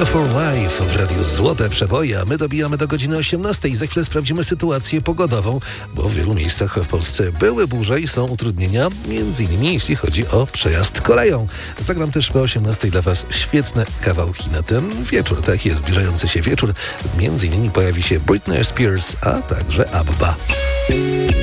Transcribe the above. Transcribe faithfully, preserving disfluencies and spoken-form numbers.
for Life w Radiu Złote Przeboje, a my dobijamy do godziny osiemnastej. Za chwilę sprawdzimy sytuację pogodową, bo w wielu miejscach w Polsce były burze i są utrudnienia, między innymi jeśli chodzi o przejazd koleją. Zagram też po osiemnastej dla Was świetne kawałki na ten wieczór. Tak jest, zbliżający się wieczór. Między innymi pojawi się Britney Spears, a także ABBA.